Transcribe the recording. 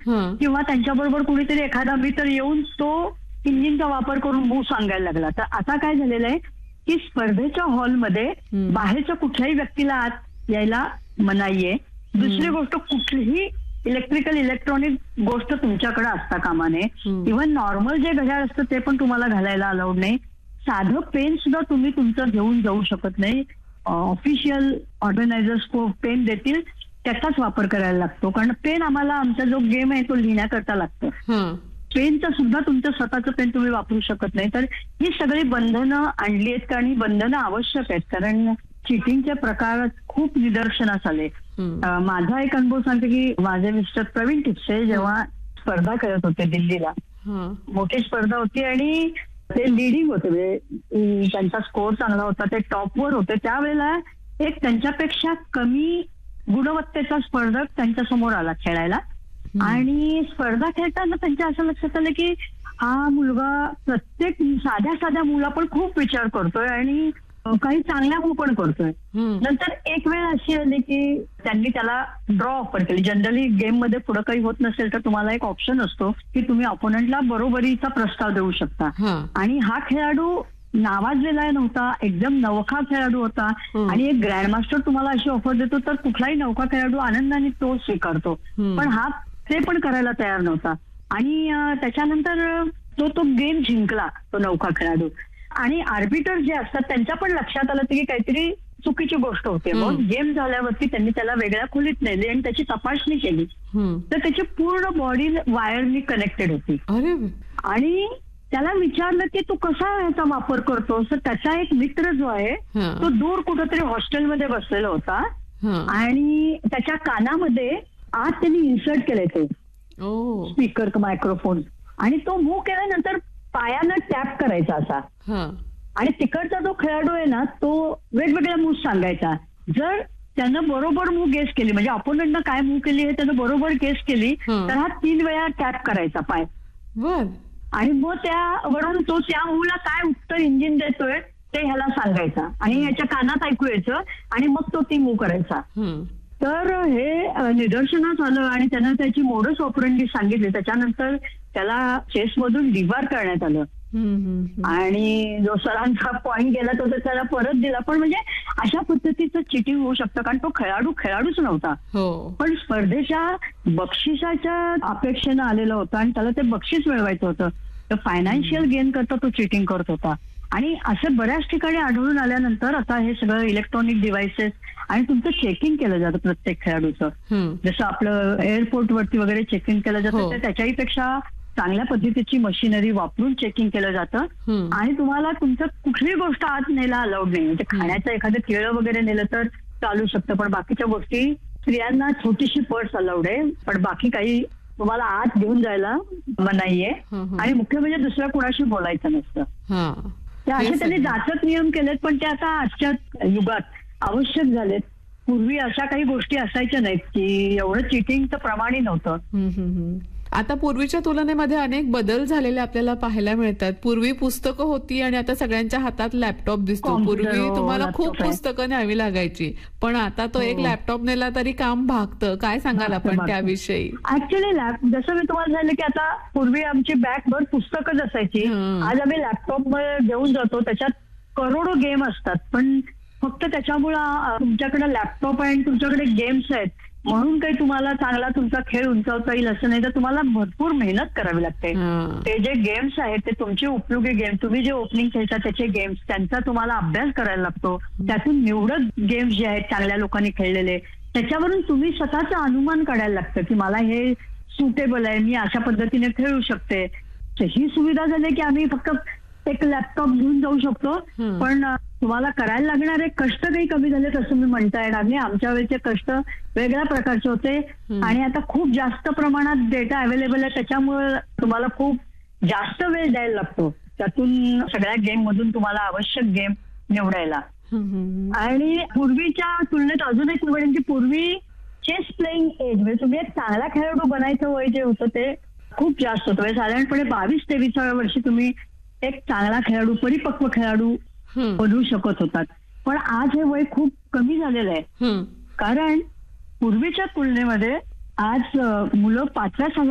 किंवा त्यांच्याबरोबर कुणीतरी एखादा मित्र येऊन तो इंजिनचा वापर करून मूव सांगायला लागला. तर आता काय झालेलं आहे की स्पर्धेच्या हॉलमध्ये बाहेरच्या कुठल्याही व्यक्तीला आत यायला मनाई आहे. दुसरी गोष्ट, कुठलीही इलेक्ट्रॉनिक गोष्ट तुमच्याकडे असता कामा नये. इव्हन नॉर्मल जे घड्याळ असतं ते पण तुम्हाला घालायला अलाउड नाही. साधं पेन सुद्धा तुम्ही तुमचं घेऊन जाऊ शकत नाही. ऑफिशियल ऑर्गनायझर्स पेन देतील त्याचाच वापर करायला लागतो, कारण पेन आम्हाला आमचा जो गेम आहे तो लिहिण्याकरता लागतो. पेनचं सुद्धा तुमचं स्वतःचं पेन तुम्ही वापरू शकत नाही. तर ही सगळी बंधनं आणली आहेत, कारण ही बंधनं आवश्यक आहेत, कारण चिटिंगच्या प्रकार खूप निदर्शनास आले. माझा एक अनुभव सांगते की माझे मिस्टर प्रवीण टिपसे जेव्हा स्पर्धा खेळत होते दिल्लीला, मोठी स्पर्धा होती आणि ते लिडिंग होते, म्हणजे त्यांचा स्कोर चांगला होता, ते टॉपवर होते. त्यावेळेला एक त्यांच्यापेक्षा कमी गुणवत्तेचा स्पर्धक त्यांच्या समोर आला खेळायला आणि स्पर्धा खेळताना त्यांच्या असं लक्षात आलं की हा मुलगा प्रत्येक साध्या साध्या मुला पण खूप विचार करतोय आणि काही चांगल्या मूव पण करतोय. नंतर एक वेळ अशी आली की त्यांनी त्याला ड्रॉ ऑफर केली. जनरली गेम मध्ये पुढे काही होत नसेल तर तुम्हाला एक ऑप्शन असतो की तुम्ही अपोनंटला बरोबरीचा प्रस्ताव देऊ शकता. आणि हा खेळाडू नावाजलेला नव्हता, एकदम नवखा खेळाडू होता आणि एक ग्रँडमास्टर तुम्हाला अशी ऑफर देतो तर कुठलाही नवखा खेळाडू आनंदाने तो स्वीकारतो. पण हा ते पण करायला तयार नव्हता आणि त्याच्यानंतर तो गेम जिंकला, तो नवखा खेळाडू. आणि आर्बिटर जे असतात त्यांच्या पण लक्षात आलं की काहीतरी चुकीची गोष्ट होते. मग गेम झाल्यावरती त्यांनी त्याला वेगळ्या खोलीत नेले आणि त्याची तपासणी केली तर त्याची पूर्ण बॉडी वायरनी कनेक्टेड होती. आणि त्याला विचारलं की तू कसा ह्याचा वापर करतोस, तर त्याचा एक मित्र जो आहे तो दूर कुठेतरी हॉस्टेलमध्ये बसलेला होता आणि त्याच्या कानामध्ये आत त्यांनी इन्सर्ट केलंय ते स्पीकर मायक्रोफोन आणि तो मूव्ह केल्यानंतर पायानं टॅप करायचा असा आणि तिकडचा जो खेळाडू आहे ना तो वेगवेगळ्या मूव्ह सांगायचा. जर त्यानं बरोबर मूव्ह गेस केली, म्हणजे अपोनंटनं काय मूव्ह केली हे त्यानं बरोबर गेस केली तर हा 3 वेळा टॅप करायचा पाय आणि मग त्यावरून तो त्या मूव्हला काय उत्तर इंजिन देतोय ते ह्याला सांगायचा आणि याच्या कानात ऐकू यायचं आणि मग तो ती मूव्ह करायचा. तर हे निदर्शनास आलं आणि त्यानं त्याची मोडस ऑपरंडी सांगितली. त्याच्यानंतर त्याला चेसमधून डिबार करण्यात आलं आणि जो सरांचा पॉइंट गेला तो त्याला परत दिला. पण म्हणजे अशा पद्धतीचं चिटिंग होऊ शकतं, कारण तो खेळाडूच नव्हता पण स्पर्धेच्या बक्षिसाच्या अपेक्षेनं आलेला होता आणि त्याला ते बक्षीस मिळवायचं होतं. तर फायनान्शियल गेन करता तो चिटिंग करत होता. आणि असं बऱ्याच ठिकाणी आढळून आल्यानंतर आता हे सगळं इलेक्ट्रॉनिक डिव्हाइसेस आणि तुमचं चेकिंग केलं जातं प्रत्येक खेळाडूचं. जसं आपलं एअरपोर्ट वरती वगैरे चेकिंग केलं जातं तर त्याच्याही पेक्षा चांगल्या पद्धतीची मशिनरी वापरून चेकिंग केलं जातं आणि तुम्हाला तुमचं कुठलीही गोष्ट आत न्यायला अलाउड नाही. म्हणजे खाण्याचं एखादं केळं वगैरे नेलं तर चालू शकतं, पण बाकीच्या गोष्टी स्त्रियांना छोटीशी पर्स अलाउड आहे, पण बाकी काही तुम्हाला आत घेऊन जायला मनाई आहे. आणि मुख्य म्हणजे दुसऱ्या कुणाशी बोलायचं नसतं. असे त्यांनी जाचक नियम केलेत, पण ते आता आजच्या युगात आवश्यक झालेत. पूर्वी अशा काही गोष्टी असायच्या नाहीत की एवढं चिटिंगचं प्रमाणही नव्हतं. आता पूर्वीच्या तुलनेमध्ये अनेक बदल झालेले आपल्याला पाहायला मिळतात. पूर्वी पुस्तकं होती आणि आता सगळ्यांच्या हातात लॅपटॉप दिसतो. पूर्वी तुम्हाला खूप पुस्तकं न्यावी लागायची, पण आता तो एक लॅपटॉप नेला तरी काम भागतं. काय सांगाल आपण त्याविषयी? ऍक्च्युली जसं मी तुम्हाला सांगितलं की आता पूर्वी आमची बॅग भर पुस्तकच असायची, आज आम्ही लॅपटॉप घेऊन जातो, त्याच्यात करोडो गेम असतात. पण फक्त त्याच्यामुळं तुमच्याकडे लॅपटॉप आहे आणि तुमच्याकडे गेम्स आहेत म्हणून काही तुम्हाला चांगला तुमचा खेळ उंचावता येईल असं नाही, तर तुम्हाला भरपूर मेहनत करावी लागते. ते जे गेम्स आहेत ते तुमचे उपयोगी गेम, तुम्ही जे ओपनिंग खेळता त्याचे गेम्स, त्यांचा तुम्हाला अभ्यास करायला लागतो. त्यातून निवडक गेम्स जे आहेत चांगल्या लोकांनी खेळलेले त्याच्यावरून तुम्ही स्वतःचा अनुमान काढायला लागतं की मला हे सुटेबल आहे, मी अशा पद्धतीने खेळू शकते. ही सुविधा झाली की आम्ही फक्त एक लॅपटॉप घेऊन जाऊ शकतो, पण तुम्हाला करायला लागणारे कष्ट काही कमी झालेत असं मी म्हणता येणार नाही. आमच्या वेळेचे कष्ट वेगळ्या प्रकारचे होते आणि आता खूप जास्त प्रमाणात डेटा अवेलेबल आहे, त्याच्यामुळे तुम्हाला खूप जास्त वेळ द्यायला लागतो त्यातून सगळ्या गेम मधून तुम्हाला आवश्यक गेम निवडायला. आणि पूर्वीच्या तुलनेत अजून एक निवडेन की पूर्वी चेस प्लेइंग एज म्हणजे तुम्ही एक चांगला खेळाडू बनायचं वय जे होतं ते खूप जास्त होतं. साधारणपणे 22-23व्या वर्षी तुम्ही एक चांगला खेळाडू, परिपक्व खेळाडू बनवू शकत होतात. पण आज हे वय खूप कमी झालेलं आहे, कारण पूर्वीच्या तुलनेमध्ये आज मुलं 5व्या